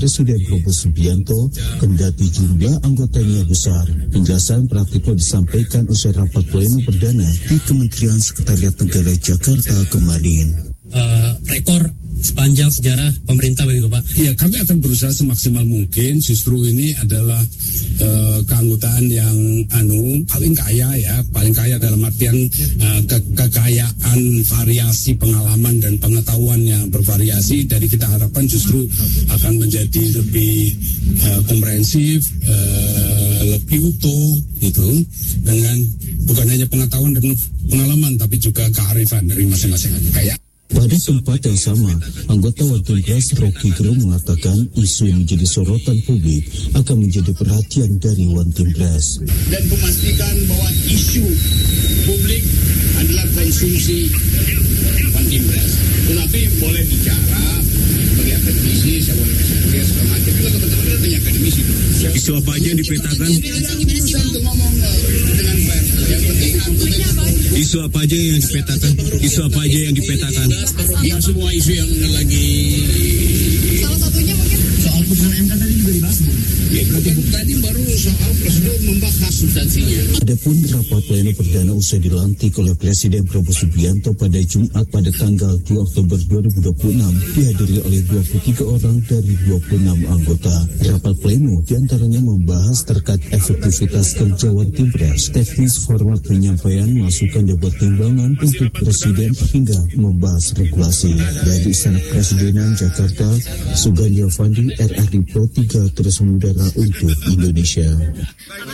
Presiden Prabowo Subianto, kendati jumlah anggotanya besar. Penjelasan praktikal disampaikan usai rapat pleno perdana di Kementerian Sekretariat Negara Jakarta kemarin. Rekor sepanjang sejarah pemerintah begitu Pak? Ya, kami akan berusaha semaksimal mungkin. Justru ini adalah keanggotaan yang paling kaya dalam artian kekayaan variasi pengalaman dan pengetahuan yang bervariasi. Dari kita harapkan justru akan menjadi lebih komprehensif, lebih utuh gitu, dengan bukan hanya pengetahuan dan pengalaman tapi juga kearifan dari masing-masing kekayaan. Pada tempat yang sama, anggota One Team Press Rocky Gerung mengatakan isu yang menjadi sorotan publik akan menjadi perhatian dari One Team Press. Dan memastikan bahwa isu publik adalah konsumsi One Team Press. Tetapi boleh bicara bagi akademisi, saya boleh kasih segala macam. Kalau teman-teman ada tanya akademisi. Isu apa aja yang dipetakan? Untuk ngomong dengan pers. Yang penting isu apa aja yang dipetakan? Isu apa aja yang dipetakan? Ya semua isu yang lagi. Salah satunya mungkin soal putusan MK tadi juga dibahas. Ya, tadi baru soal prosedur membahas substansinya. Adapun rapat pleno perdana usai dilantik oleh Presiden Prabowo Subianto pada Jumat pada tanggal 2 Oktober 2026 dihadiri oleh 23 orang dari 26 anggota. Rapat pleno diantaranya membahas terkait efektivitas kerja One Team Press, teknis format penyampaian masukan dan pertimbangan untuk Presiden hingga membahas regulasi. Dari Istana Kepresidenan Jakarta, Sugandi Avandi, RRI Pro 3 terus mengudara untuk Indonesia.